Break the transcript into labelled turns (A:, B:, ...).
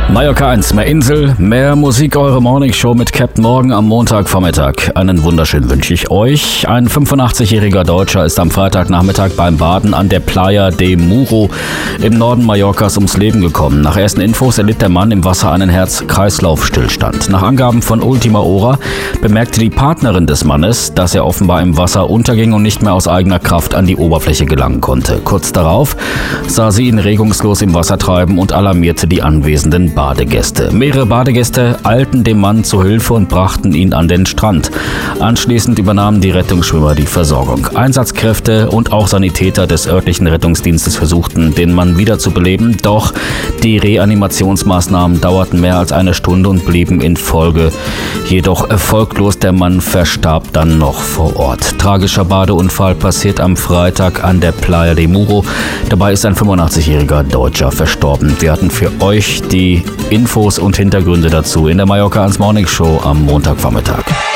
A: Mallorca 1, mehr Insel, mehr Musik, eure Morningshow mit Captain Morgan am Montagvormittag. Einen wunderschönen wünsche ich euch. Ein 85-jähriger Deutscher ist am Freitagnachmittag beim Baden an der Playa de Muro im Norden Mallorcas ums Leben gekommen. Nach ersten Infos erlitt der Mann im Wasser einen Herz-Kreislauf-Stillstand. Nach Angaben von Ultima Hora bemerkte die Partnerin des Mannes, dass er offenbar im Wasser unterging und nicht mehr aus eigener Kraft an die Oberfläche gelangen konnte. Kurz darauf sah sie ihn regungslos im Wasser treiben und alarmierte die anwesenden Badegäste. Mehrere Badegäste eilten dem Mann zu Hilfe und brachten ihn an den Strand. Anschließend übernahmen die Rettungsschwimmer die Versorgung. Einsatzkräfte und auch Sanitäter des örtlichen Rettungsdienstes versuchten, den Mann wiederzubeleben, doch die Reanimationsmaßnahmen dauerten mehr als eine Stunde und blieben in Folge jedoch erfolglos. Der Mann verstarb dann noch vor Ort. Tragischer Badeunfall passiert am Freitag an der Playa de Muro. Dabei ist ein 85-jähriger Deutscher verstorben. Wir hatten für euch die Infos und Hintergründe dazu in der Mallorca 1 Morning Show am Montagvormittag.